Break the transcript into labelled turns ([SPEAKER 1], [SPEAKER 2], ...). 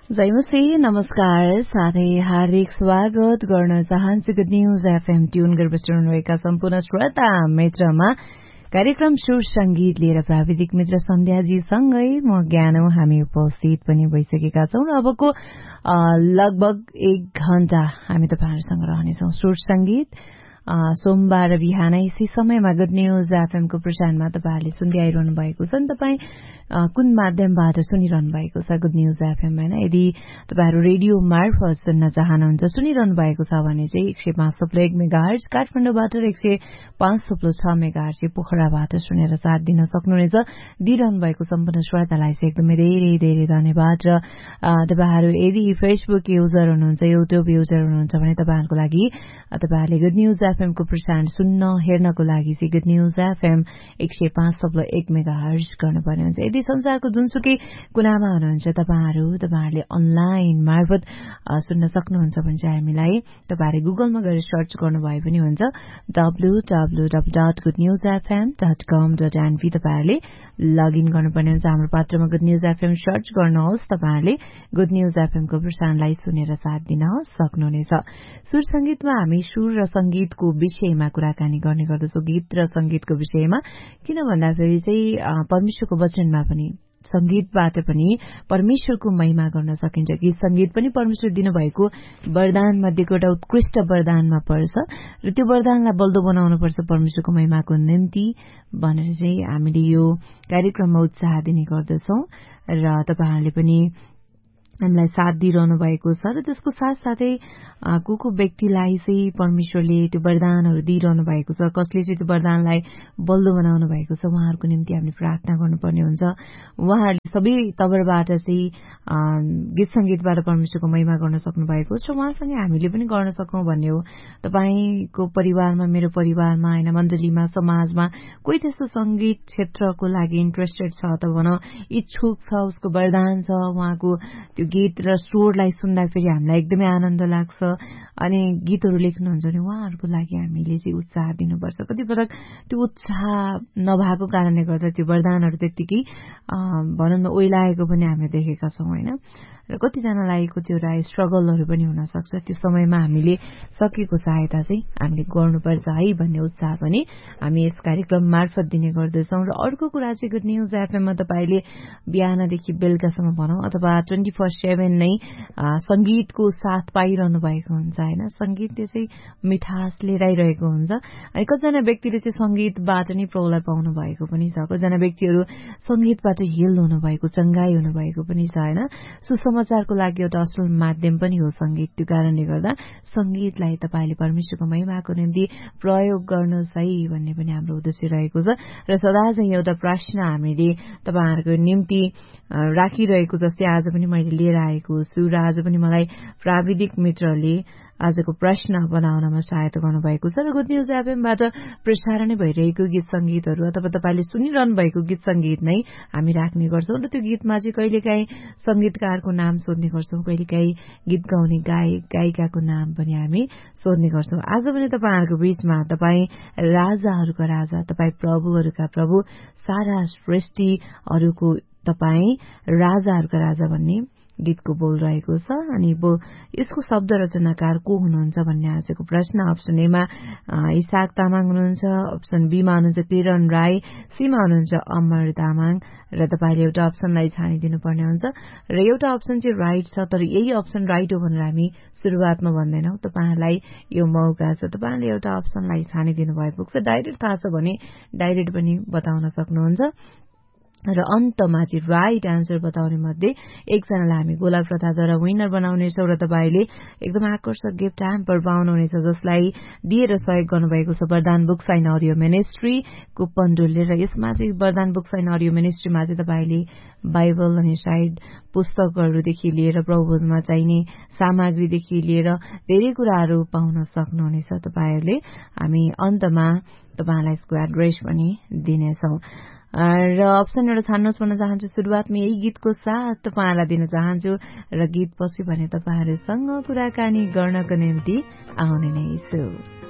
[SPEAKER 1] जयमसी नमस्कार साथै हार्दिक स्वागत गर्न चाहन्छु गुड न्यूज एफएम ट्यून गरेर बसिरहनुभएका सम्पूर्ण श्रोता मित्रमा कार्यक्रम सुर संगीत लिएर प्राविधिक मित्र सन्ध्याजीसँगै म ज्ञानौ हामी उपस्थित पनि भइसकेका छौं र अबको लगभग 1 घण्टा हामी तपाईहरुसँग रहनेछौं सुर संगीत सोमबार बिहानै यही समयमा गुड न्यूज एफएम को प्रसारणमा तपाईहरुले सुन्दै आइरहनु भएको छ नि तपाई कुन माध्यमबाट सुनिरहनु भएको छ गुड न्यूज एफएम हैन यदि तपाईहरु रेडियो मार्फत सुन्न चाहनुहुन्छ सुनिरहनु भएको छ भने चाहिँ 105.1 मेगाहर्ज काठमाडौँबाट र 105.6 मेगाहर्ज पोखराबाट सुनेर साथ दिन सक्नुहुनेछ दिइरहनु भएको सम्पूर्ण श्रोतालाई चाहिँ एकदमै धेरै धेरै धन्यवाद र तपाईहरु यदि फेसबुक युजर हुनुहुन्छ युट्युब युजर हुनुहुन्छ भने तपाईहरुको लागि तपाईहरुले गुड न्यूज एफएम को प्रसारण सुन्न हेर्नको लागि चाहिँ गुड न्यूज एफएम 105.1 मेगाहर्ज गर्नुपर्ने हुन्छ यदि संसारको जुनसुकै कुनामा हुनुहुन्छ तपाईहरुले अनलाइन मार्फत सुन्न सक्नुहुन्छ भने चाहिँ हामीलाई तपाईहरुले गुगलमा गएर सर्च गर्नुभए पनि हुन्छ www.goodnewsfm.com.np तपाईहरुले लगइन गर्नुपर्ने हुन्छ हाम्रो पात्रमा गुड न्यूज एफएम सर्च गर्नुहोस् तपाईहरुले गुड न्यूज एफएम को प्रसारणलाई सुनेर साथ दिन सक्नुहुनेछ सुर संगीतमा हामी सुर र संगीतको विषयमा कुराकानी गर्ने गर्दछौं गीत र संगीतको विषयमा किन भन्दाखेरि चाहिँ परमेश्वरको वचनमा पनि संगीतबाट पनि परमेश्वरको महिमा गर्न सकिन्छ गीत संगीत पनि परमेश्वर दिनुभएको वरदान मध्येको एउटा उत्कृष्ट वरदानमा पर्छ र त्यो वरदानलाई बल्दो बनाउनु पर्छ परमेश्वरको महिमाको निम्ति भनेर चाहिँ हामीले यो कार्यक्रममा उत्साह दिने गर्दछौं र तपाईहरुले पनि हामीलाई साथ दिइरहनु भएको छ र त्यसको साथसाथै को व्यक्तिलाई चाहिँ परमेश्वरले त्यो वरदानहरू दिइरहनु भएको छ कसले चाहिँ त्यो वरदानलाई बल्दो बनाउनु भएको छ उहाँहरूको निम्ति हामीले प्रार्थना गर्नुपर्ने हुन्छ उहाँहरूले सबै तबरबाट चाहिँ गीत संगीतबाट परमेश्वरको महिमा गर्न सक्नु भएको छ उहाँसँगै हामीले पनि गर्न सकौं भन्ने हो तपाईको परिवारमा मेरो परिवारमा हैन मण्डलीमा समाजमा कोही त्यस्तो संगीत क्षेत्रको लागि इन्ट्रेस्टेड छ त भनौं इच्छुक छ उसको वरदान छ उहाँको त्यो गीत र स्वरलाई सुन्दाखेरि हामीलाई एकदमै आनन्द लाग्छ अनि गीतहरू लेख्नुहुन्छ भने उहाँहरूको लागि हामीले चाहिँ उत्साह दिनुपर्छ कतिपटक त्यो उत्साह नभएको कारणले गर्दा त्यो वरदानहरू त्यतिकै भनौं न ओइलाएको पनि हामीले देखेका छौं हैन र कतिजनालाई कतिवटा स्ट्रगलहरू पनि हुन सक्छ त्यो समयमा हामीले सकेको सहायता चाहिँ हामीले गर्नुपर्छ है भन्ने उत्साह पनि हामी यस कार्यक्रम मार्फत दिने गर्दछौं र अर्को कुरा चाहिँ गुड न्यूज एफएम मा तपाईले बिहानदेखि बेलुकासम्म भनौं अथवा 24/7 नै संगीतको साथ पाइरहनु भएको हुन्छ हैन संगीतले चाहिँ मिठास लिएर आइरहेको हुन्छ अनि कतिजना व्यक्तिले चाहिँ संगीतबाट नै प्रौलाई पाउनु भएको पनि छ कतिजना व्यक्तिहरू संगीतबाट हिल हुनु भएको चंगाई हुनु भएको पनि छ हैन सुसमाचारको लागि एउटा असल माध्यम पनि हो संगीत त्यो कारणले गर्दा संगीतलाई तपाईले परमेश्वरको महिमाको निम्ति प्रयोग गर्नुहोस् है भन्ने पनि हाम्रो उद्देश्य रहेको छ र सदा चाहिँ एउटा प्रश्न हामीले तपाईहरुको निम्ति राखिरहेको जस्तै आज पनि मैले लिएर आएको छु र आज पनि मलाई प्राविधिक मित्रले आजको प्रश्न बनाउनमा सहायता गर्नुभएको छ र गुड न्यूज एफएमबाट प्रसारण भइरहेको गीत संगीतहरू अथवा तपाईले सुनिरहनु भएको गीत संगीत नै हामी राख्ने गर्छौं र त्यो गीतमा चाहिँ कहिलेकाहीँ संगीतकारको नाम सोध्ने गर्छौं कहिलेकाहीँ गीत गाउने गायक गायिकाको नाम पनि हामी सोध्ने गर्छौं आज पनि तपाईहरुको बीचमा तपाई राजाहरुका राजा तपाई प्रभुहरुका प्रभु सारा सृष्टिहरुको तपाई राजाहरुका राजा भन्ने गीतको बोल रहेको छ अनि यसको शब्द रचनाकार को हुनुहुन्छ भन्ने आजको प्रश्न अप्सन ए मा इसाक तामाङ हुनुहुन्छ अप्सन बी मा हुनुहुन्छ किरण राई सी मा हुनुहुन्छ अमर तामाङ र तपाईले एउटा अप्सनलाई छानिदिनु पर्ने हुन्छ र एउटा अप्सन चाहिँ राइट छ तर यही अप्सन राइट हो भनेर हामी सुरुवातमा भन्दैनौ तपाईहरुलाई यो मौका छ तपाईले एउटा अप्सनलाई छानिदिनु भए पुग्छ डाइरेक्ट थाहा छ भने डाइरेक्ट पनि बताउन सक्नुहुन्छ र अन्तमा चाहिँ राइट आन्सर बताउने मध्ये एकजनालाई हामी गोला प्रथाद्वारा विनर बनाउनेछौं र तपाईले एकदम आकर्षक गिफ्ट ह्याम्पर पाउनुहुनेछ जसलाई दिएर सहयोग गर्नुभएको छ वरदान बुक्स एन्ड अडियो मिनिस्ट्री को पण्डुलले र यसमा चाहिँ वरदान बुक्स एन्ड अडियो मिनिस्ट्रीमा चाहिँ तपाईले बाइबल अनि साइड पुस्तकहरुदेखि लिएर प्रभुभोजमा चाहिने सामग्रीदेखि लिएर धेरै कुराहरू पाउन सक्नुहुनेछ तपाईहरुले हामी अन्तमा तपाईलाई यसको एड्रेस पनि दिनेछौं र अप्सन एउटा छान्नुहोस् भन्न चाहन्छु सुरुवातमा यही गीतको साथ तपाईहरुलाई दिन चाहन्छु र गीत पछि भने तपाईहरुसँग कुराकानी गर्नको निम्ति आउने नै छु